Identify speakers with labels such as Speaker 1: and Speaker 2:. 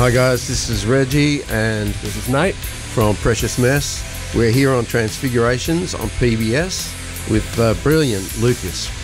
Speaker 1: Hi guys, this is Reggie and
Speaker 2: This is Nate.
Speaker 1: from Precious Mess. We're here on Transfigurations on PBS with brilliant Lucas.